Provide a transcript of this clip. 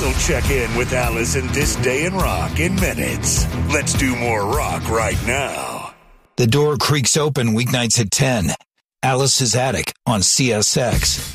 We'll check in with Alice in This Day in Rock in minutes. Let's do more rock right now. The door creaks open weeknights at 10. Alice's Attic on CSX.